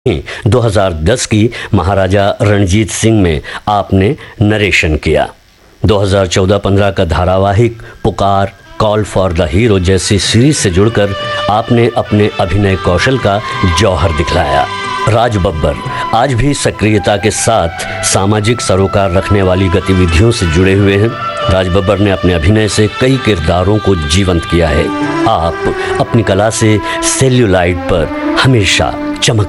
2010 की महाराजा रणजीत सिंह में आपने नरेशन किया। 2014-15 का धारावाहिक पुकार, कॉल फॉर द हीरो जैसी सीरीज से जुड़कर आपने अपने अभिनय कौशल का जौहर दिखलाया। राज बब्बर आज भी सक्रियता के साथ सामाजिक सरोकार रखने वाली गतिविधियों से जुड़े हुए हैं। राज बब्बर ने अपने अभिनय से कई किरदारों को जीवंत किया है। आप अपनी कला से सेल्यूलाइट पर हमेशा चमक